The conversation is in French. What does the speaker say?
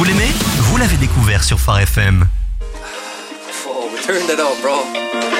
Vous l'aimez? Vous l'avez découvert sur Phare FM. Whoa, we turned it up, bro.